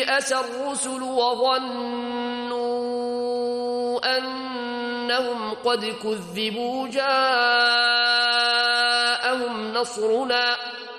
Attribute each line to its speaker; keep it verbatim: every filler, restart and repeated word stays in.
Speaker 1: استيأس الرسل وظنوا أنهم قد كذبوا جاءهم نصرنا